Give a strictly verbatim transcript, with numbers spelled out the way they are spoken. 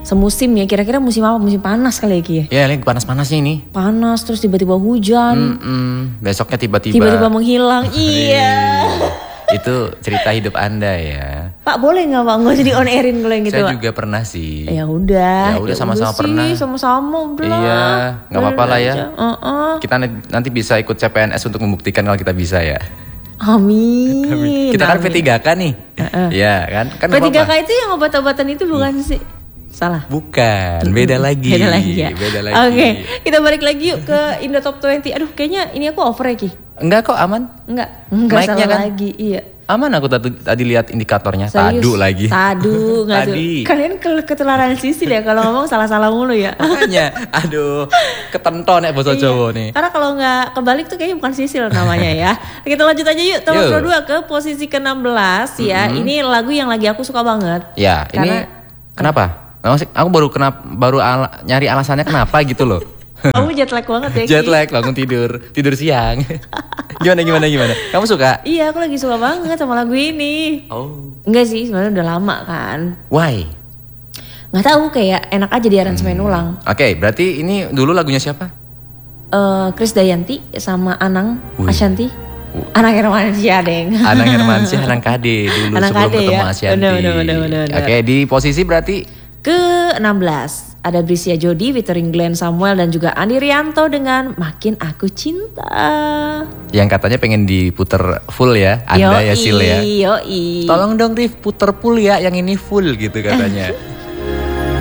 semusim ya. Kira-kira musim apa? Musim panas kali ya Ki ya? Ya lagi panas-panasnya ini. Panas terus tiba-tiba hujan. Mm-mm. Besoknya tiba-tiba. Tiba-tiba menghilang. Iya. Itu cerita hidup Anda ya. Pak boleh nggak Pak? Nggak jadi on airin kalau yang gitu Saya Pak? juga pernah sih. Ya udah. Ya udah sama-sama pernah. Sama-sama udah. Iya, nggak apa-apa lah ya. Uh-uh. Kita nanti bisa ikut C P N S untuk membuktikan kalau kita bisa ya. Amin. Amin. Kita kan P tiga K nih. Iya uh-uh. kan? kan? P tiga K itu yang obat-obatan itu bukan sih? Salah. Bukan, beda lagi. Beda lagi ya. Beda lagi. Oke, okay. Kita balik lagi yuk ke Indo Top dua puluh. Aduh, kayaknya ini aku over ya Ki. Enggak kok, aman. Enggak, enggak Mic-nya salah kan? lagi. Iya. Aman aku tadi, tadi lihat indikatornya. Serius? Tadu lagi. Tadu, enggak tuh. Tadi. Kalian ke- ketularan sisil ya kalau ngomong salah-salah mulu ya. Makanya, aduh, ketenton ya bahasa Jawa nih. Karena kalau nggak kebalik tuh kayaknya bukan sisil namanya ya. Kita lanjut aja yuk, Top dua puluh dua ke posisi ke enam belas ya. Mm-hmm. Ini lagu yang lagi aku suka banget. Ya, Karena, ini kenapa? Aku baru kenapa baru ala, nyari alasannya kenapa gitu loh. Kamu jet lag banget ya Ki. Jet lag, bangun tidur, tidur siang. Gimana gimana gimana? Kamu suka? Iya, aku lagi suka banget sama lagu ini. Oh. Enggak sih, sebenarnya udah lama kan. Why? Nggak tahu, kayak enak aja di aransemen hmm. ulang. Oke, okay, berarti ini dulu lagunya siapa? Uh, Krisdayanti sama Anang Wih. Ashanti. Anang Hermansyah deng. Anang Hermansyah, Anang Kade dulu Anang sebelum Kade, ketemu ya? Ashanti. Bener, bener, bener, bener, Oke, okay, di posisi berarti ke enam belas ada Brisia Jody featuring Glenn Samuel dan juga Andi Rianto dengan Makin Aku Cinta. Yang katanya pengen diputer full ya, Anda yoi, ya Sil ya. Yoi. Tolong dong Rif puter full ya, yang ini full gitu katanya.